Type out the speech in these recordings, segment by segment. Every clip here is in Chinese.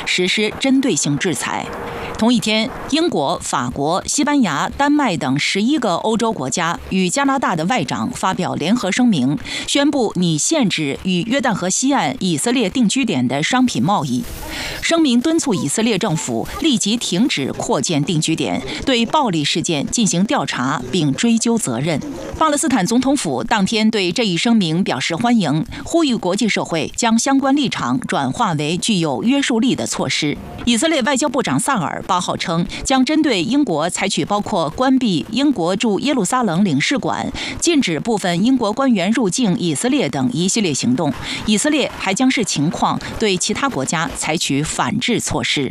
实施针对性制裁。同一天，英国、法国、西班牙、丹麦等11个欧洲国家与加拿大的外长发表联合声明，宣布拟限制与约旦河西岸以色列定居点的商品贸易。声明敦促以色列政府立即停止扩建定居点，对暴力事件进行调查并追究责任。巴勒斯坦总统府当天对这一声明表示欢迎，呼吁国际社会将相关立场转化为具有约束力的措施。以色列外交部长萨尔8号称，将针对英国采取包括关闭英国驻耶路撒冷领事馆、禁止部分英国官员入境以色列等一系列行动。以色列还将视情况对其他国家采取反制措施。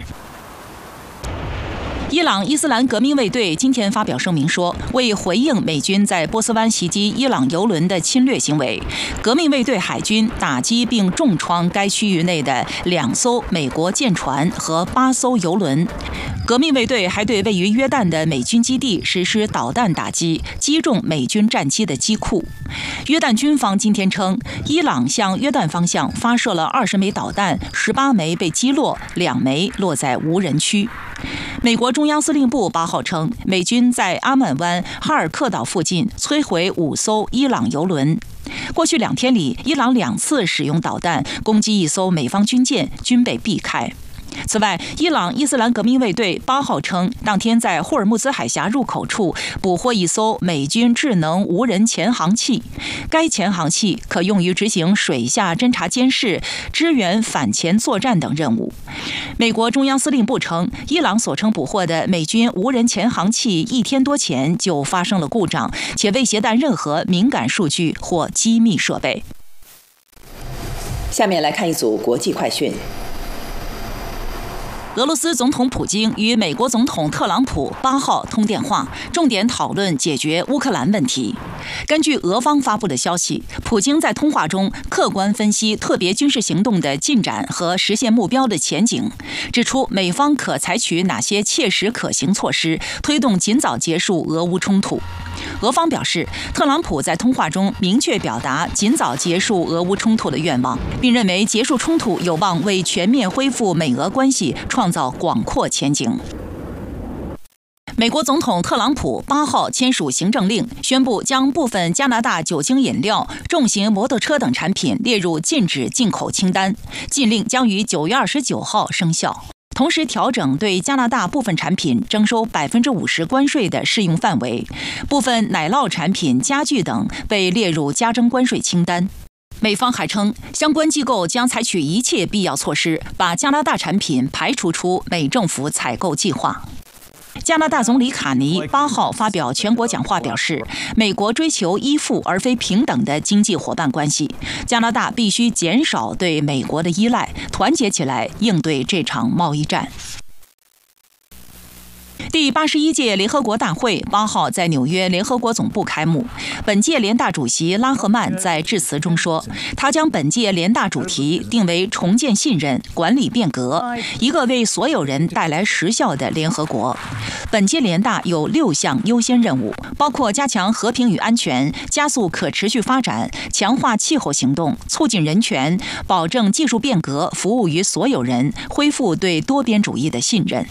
伊朗伊斯兰革命卫队今天发表声明说，为回应美军在波斯湾袭击伊朗油轮的侵略行为，革命卫队海军打击并重创该区域内的2艘美国舰船和8艘油轮。革命卫队还对位于约旦的美军基地实施导弹打击，击中美军战机的机库。约旦军方今天称，伊朗向约旦方向发射了20枚导弹，18枚被击落，2枚落在无人区。美国中央司令部8号称，美军在阿曼湾哈尔克岛附近摧毁5艘伊朗油轮。过去2天里，伊朗2次使用导弹攻击1艘美方军舰，均被避开。此外，伊朗伊斯兰革命卫队8号称，当天在霍尔木兹海峡入口处捕获1艘美军智能无人潜航器，该潜航器可用于执行水下侦察监视、支援反潜作战等任务。美国中央司令部称，伊朗所称捕获的美军无人潜航器1天多前就发生了故障，且未携带任何敏感数据或机密设备。 下面来看一组国际快讯。 俄罗斯总统普京与美国总统特朗普8号通电话，重点讨论解决乌克兰问题。根据俄方发布的消息，普京在通话中客观分析特别军事行动的进展和实现目标的前景，指出美方可采取哪些切实可行措施，推动尽早结束俄乌冲突。俄方表示，特朗普在通话中明确表达尽早结束俄乌冲突的愿望，并认为结束冲突有望为全面恢复美俄关系创造广阔前景。美国总统特朗普8号签署行政令，宣布将部分加拿大酒精饮料、重型摩托车等产品列入禁止进口清单。禁令将于9月29号生效。同时调整对加拿大部分产品征收50%关税的适用范围，部分奶酪产品、家具等被列入加征关税清单。美方还称，相关机构将采取一切必要措施，把加拿大产品排除出美政府采购计划。加拿大总理卡尼8号发表全国讲话，表示美国追求依附而非平等的经济伙伴关系，加拿大必须减少对美国的依赖，团结起来应对这场贸易战。第81届联合国大会8号在纽约联合国总部开幕。本届联大主席拉赫曼在致辞中说，他将本届联大主题定为重建信任、管理变革，一个为所有人带来实效的联合国。本届联大有6项优先任务，包括加强和平与安全、加速可持续发展、强化气候行动、促进人权、保证技术变革服务于所有人、恢复对多边主义的信任。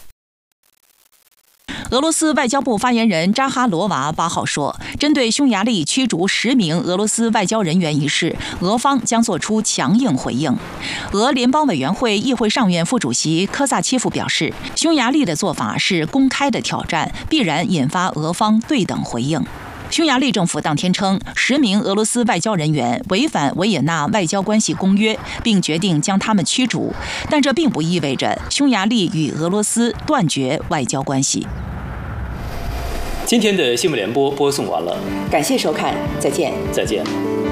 俄罗斯外交部发言人扎哈罗娃8号说，针对匈牙利驱逐10名俄罗斯外交人员一事，俄方将作出强硬回应。俄联邦委员会议会上院副主席科萨切夫表示，匈牙利的做法是公开的挑战，必然引发俄方对等回应。匈牙利政府当天称，10名俄罗斯外交人员违反维也纳外交关系公约，并决定将他们驱逐，但这并不意味着匈牙利与俄罗斯断绝外交关系。 今天的新闻联播播送完了， 感谢收看，再见。 再见。